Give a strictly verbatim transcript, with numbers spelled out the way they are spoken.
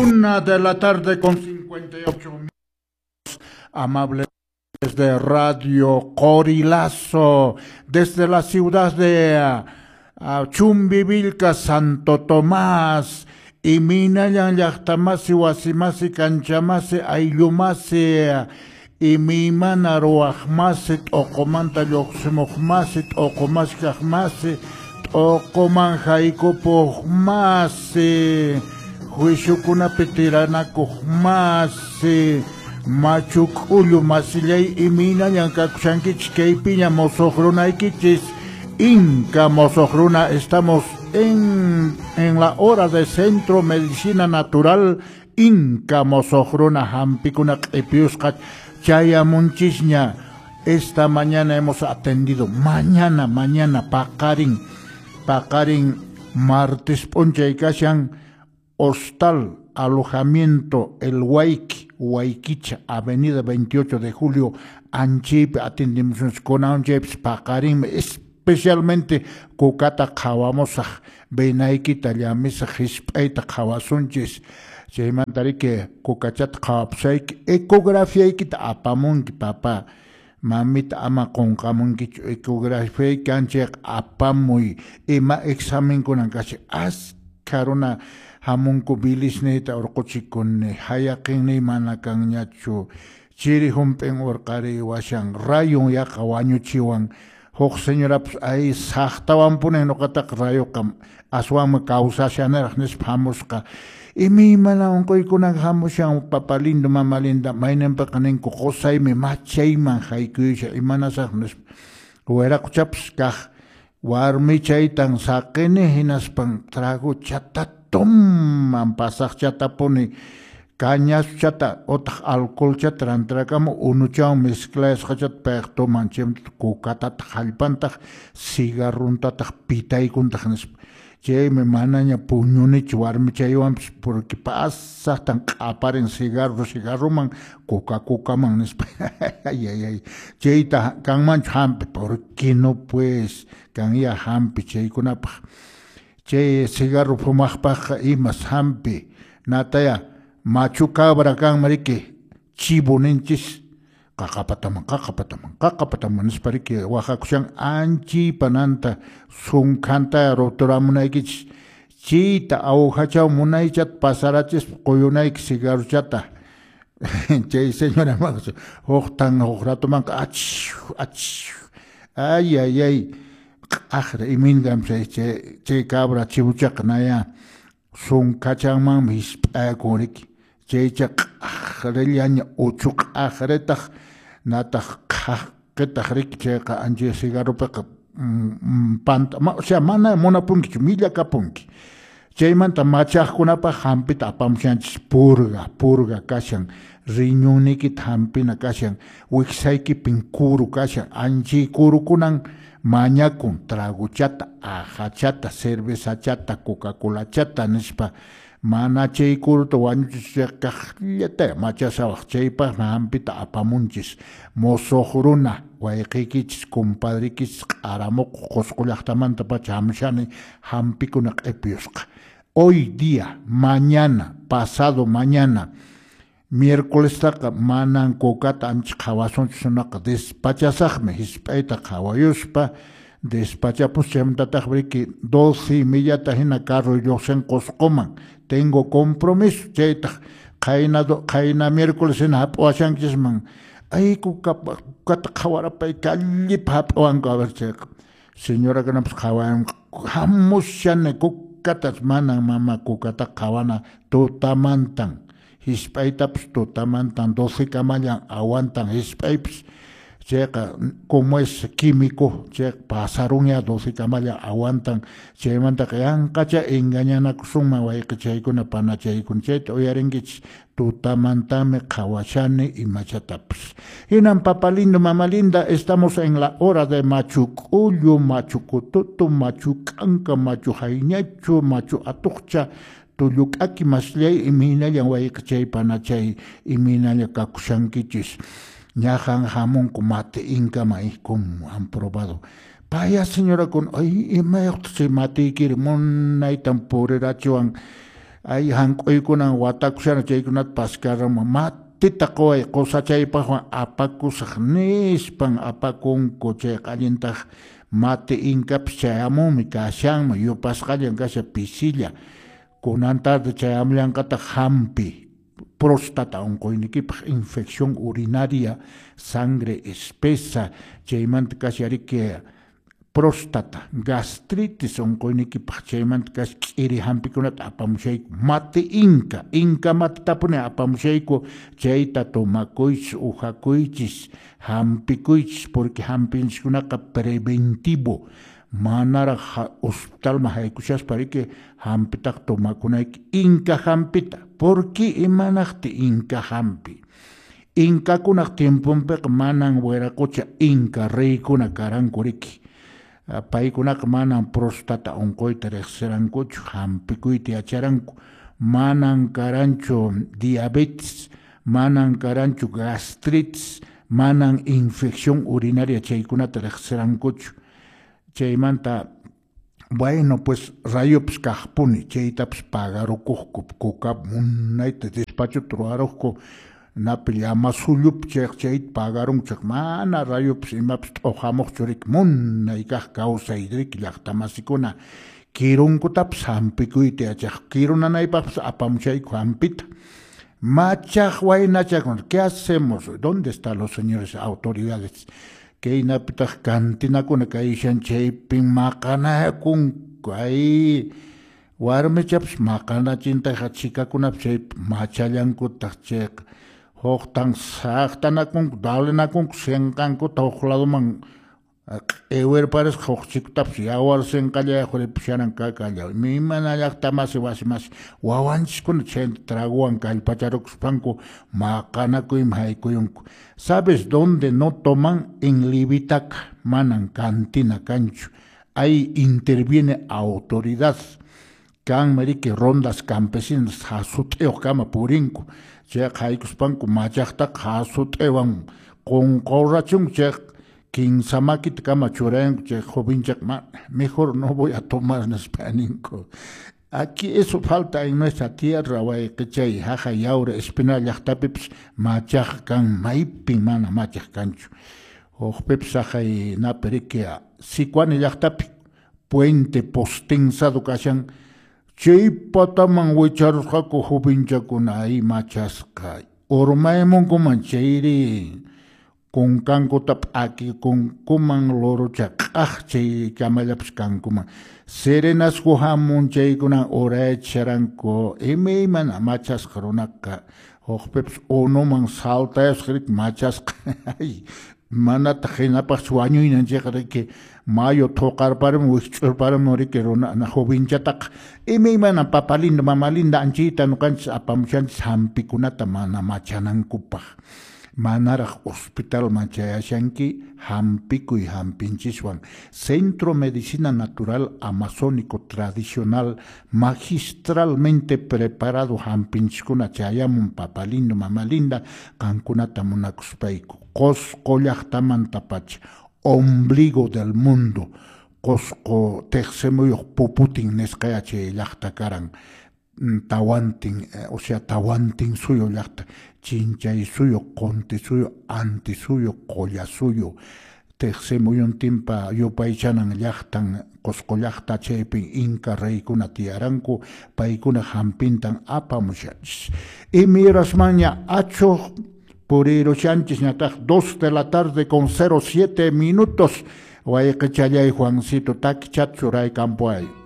Una de la tarde con cincuenta y ocho minutos. Amables de Radio Corilazo, desde la ciudad de uh, Chumbivilca, Santo Tomás, y Minayan Yachtamasi, Wasimasi, Canchamasi, Ayumasi, y mi mana Ruachmasit, Okomanta Yoximokmasit, Okomaskachmasi, Okomanjaiko Pohmasi. Huishukuna petirana kuhmasi machukulu masilay imina yankakushanki chkeipiña mosohrunaykichis Inca Mosohruna. Estamos en, en la hora de Centro Medicina Natural Inca Mosohruna Hampikuna Epiuskat Chayamunchisña. Esta mañana hemos atendido, mañana, mañana, Pakarin, Pakarin, martes Ponchaykashan, Hostal, alojamiento, el Huayqui, Huayquicha, avenida veintiocho de julio, Anchip, atendimos con Anchips, Pakarim, especialmente Kukata Kawamosaj, Benaiki, Talamisa, Hispeita, Kawasunchis, se mandaría que Kukachat Kawapsaik, ecografía y kita apamunki, papá, mamita ama con kamunki, ecografía y canchek apamuy, ema examen con ancache, as karuna. Hamunku bilisneta orkochikone hayakini manakan nyachu chiri humpen orkari washan rayun yaka wanyuchiwan hok señora ay sahtawan punen nokatak rayo kam aswang causa shaner nes pamuska imi mana onkoy kunang hamushan papalindo mamalinda mainen pakanen kokosay me machay man haykusha imana sa nes wera kuchaps kah warmi chaytan sakene hinas pang trago chatat Tom pasaj chata pone cañas chata otah alcohol chata rantrakamo unuchao mezclas chat perto manchem kukata halpantah cigarruntatah pitay kuntahnes che me manaña puñuni chuarmi chaywan porque pasa tan aparen cigarro cigarro man coca coca man ay ay ay cheita kan man hampe porque no pues kan ya hampe chay kunapah che cigarro fumajpaja y más hampi nataya machu cabra kan marike chibonenchis kakapataman kakapataman kakapataman es parike oaxacuchan anchi pananta sun canta rotoramunaikich chita auhachao munaichat pasarachis koyunaik cigarro chata che señora max hojtan hojratoman ach ach ay ay ay Ajre imingam se che che cabra chibuchak naya sun kachangman mispa korik che chak ajreliaña uchuk ajretah natah ketah rik che ka anje cigarro peka pant o sea mana mona punki milla kapunki che manta machaj kunapa hampita apamchanchis purga purga kashan riñuniki hampina kashan wiksaiki pinkuru kashan anchi kuru kunan mañakun trago chata, aja chata, cerveza chata, Coca-Cola chata, nispa mana chay kurto wanchikajllata machasawaj chaypaj hampita apamunchis mosohruna wayqikichis compadrikichis q'aramuq qusqullaqtamanta pacha hamshani hampikuna q'ipiyusqa. Hoy día, mañana, pasado mañana, miércoles taqa manan kokata anchis qhawasunchisunaqa despachasaqmi hisp'ayta qhawayuspa despachapus chaymantataq briki doce millata hina carro lluqsin qusquman tengo compromiso chaytaq qayna qayna miércoles hina hap'uwashankisman ay kukata qhawarapay kallipa hap'uwanku a ver chayqa señora kanapas qhawayan hamushani kukatas manan mama kukata qhawana tutamantan hisp'aytapas tutamantan doce kamañan aguantan hisp'aypas chayqa como es químico chay pasaron ya doce kamañan aguantan chaymanta yanqacha engañanakusunman wayqa chaykuna pana chaykuna chayta uyarinkichis tutamantami qhawashani imachatapas hinan papalindo mamalinda estamos en la hora de machukullu machukututu machuk'anka machu hayñachu machu atuqcha tuluk'aki maslay iminayan wayqa chay panachay iminalla kakushankichis ñajan hamunku mate inca maíz como han probado paya señora con ay imayuqta chay mate ikiri munaytan purirachuwan ay hanq'uykunan watakushana chaykunata paskarama matita qaway qusachaypaqwan apakusaq nispan apakunku chay qallintaq mate inkapish chayamumi kashanman yupasqallan kasha pisilla kunantarta chayamullanqataq hampi próstata unquynikipaq infección urinaria sangre espesa chaymanta kashariki próstata gastritis unquynikipaq chaymanta kash k'iri hampikunata apamushayku mate inka inka matitapuni apamushayku chayta tomakuychis ujakuychis hampikuychis porque hampinchikunaqa preventivo manaraq hospitalman haykushaspariki hampitaq tomakunayki inka hampita porque imanaqti inka hampi inkakunaq tiempunpiqa manan wiraqucha inka riykuna karankuriki paykunaqa manan próstata unquyta riqsirankuchu hampikuyta yacharanku manan karanchu diabetes manan karanchu gastritis manan infección urinaria chaykunata riqsirankuchu chaymanta bueno pues rayupas kaqpuni chaytapas pagarukuqku kukap munayta despacho truaruqku napi llamasuyup chayqa chayta pagarunchaq mana rayupas imapas t'uqamuqchurik munay kaq kawsaydrik llaqtamasikuna kirunkutapas hampikuyta yachaq kirunanaypaqpas apamushayku hampita machaq waynachaq ¿qué hacemos? ¿Dónde están los señores autoridades? Kaynapitaq kantinakuna kayshan chaypin maqanakunku ay warmichapas maqanachintaq chikakunapas chay machallankutaq chayqa huqtan saqtanakunku dalinakunku sinqankuta huk ladoman ewerpares huqchikutapas yawar sinqallayuqripis shanan kakalla imana llaqtamasi wasimasi wawanchiskuna chayta traguwan kallpacharukuspanku maqanakuymi haykuyunku ¿sabes dónde no toman? En Libitaca manan cantina kanchu ahí interviene autoridad kan mariki rondas campesinas hasut'ew kama purinku chay haykuspanku machaqta hasut'ewan qunqurrachun chay kinsamakita kama churayanku chay jovinchaq mejor no voy a tomar nespaninku. Aquí eso falta en nuestra tierra, way kichay jaja yaura espinal llaqtapipas machaq kan maypin mana machaq kanchu hukpipas ajay naperiki Sicuani llaqtapi puente postensado kashan chay pataman wicharusqaku jovinchakuna ay machasqa urmaymunkuman chayri kunkankutap aki kunkuman lorocha qaq chay kamallapas kankuman serenasku hamun chaykunan uraycharanku imaymana machasqa runaqa hukpipas unuman saltayasqarik machasqa manata hinapaq wañuynanchikqa riki mayo thuqarparam wich'urparam riki runana jovinchataqa imaymana papalinda mamalinda anchita nuqanchis apamushanchis hampikunata mana machanankupaq manaraq hospital manchayashanki hampikuy hampinchishwan Centro Medicina Natural Amazónico Tradicional magistralmente preparado hampinchikuna chayamun papalinda mamalinda kankunata munakuspayku qosqo llaqtamantapacha ombligo del mundo qosqo teqsimuyuq puputin nisqaya chay llaqta karan tawantin o sea tawantin suyo llaqta chinchay suyo qonti suyo anti suyo qolla suyo teqsimuyun timpa yupaychanan llaqtan qosqo llaqta chaypin inca reykuna tiyaranku paykuna hampintan apamushachis imirasmaña acho Puriro Sánchez ñataq dos de la tarde con cero siete minutos. Guayacachallay Juancito Taki Chat Churay Campoay.